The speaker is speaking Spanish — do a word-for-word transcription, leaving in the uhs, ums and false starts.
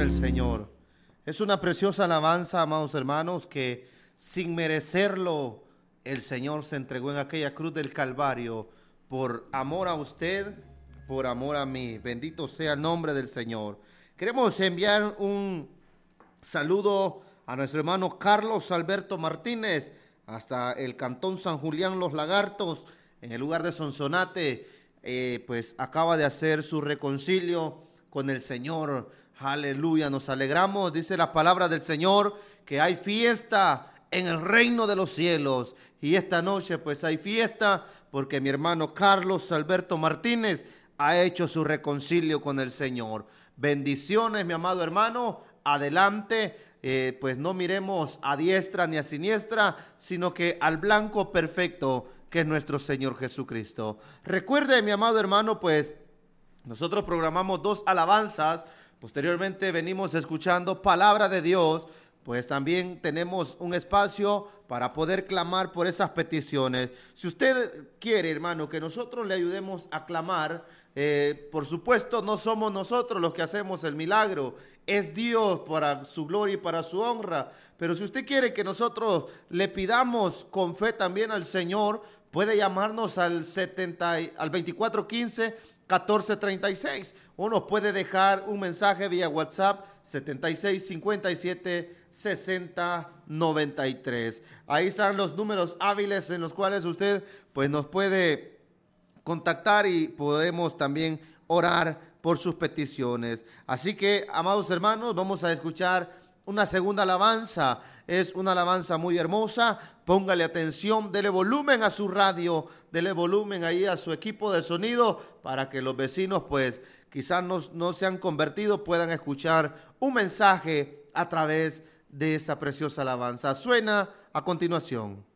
gloria al Señor. Es una preciosa alabanza, amados hermanos, que sin merecerlo, el Señor se entregó en aquella cruz del Calvario por amor a usted, por amor a mí. Bendito sea el nombre del Señor. Queremos enviar un saludo a nuestro hermano Carlos Alberto Martínez, hasta el cantón San Julián Los Lagartos, en el lugar de Sonsonate. Eh, pues acaba de hacer su reconcilio con el Señor. Aleluya, nos alegramos, dice la palabra del Señor, que hay fiesta en el reino de los cielos. Y esta noche pues hay fiesta porque mi hermano Carlos Alberto Martínez ha hecho su reconcilio con el Señor. Bendiciones, mi amado hermano, adelante, eh, pues no miremos a diestra ni a siniestra, sino que al blanco perfecto que es nuestro Señor Jesucristo. Recuerde, mi amado hermano, pues nosotros programamos dos alabanzas, posteriormente venimos escuchando palabra de Dios, pues también tenemos un espacio para poder clamar por esas peticiones. Si usted quiere, hermano, que nosotros le ayudemos a clamar, eh, por supuesto no somos nosotros los que hacemos el milagro, es Dios para su gloria y para su honra. Pero si usted quiere que nosotros le pidamos con fe también al Señor, puede llamarnos al, setenta, al veinticuatro quince, catorce treinta y seis, o nos puede dejar un mensaje vía WhatsApp setenta y seis cincuenta y siete sesenta noventa y tres. Ahí están los números hábiles en los cuales usted pues nos puede contactar y podemos también orar por sus peticiones. Así que, amados hermanos, vamos a escuchar una segunda alabanza. Es una alabanza muy hermosa. Póngale atención, dele volumen a su radio, dele volumen ahí a su equipo de sonido para que los vecinos pues quizás no, no se han convertido, puedan escuchar un mensaje a través de esa preciosa alabanza. Suena a continuación.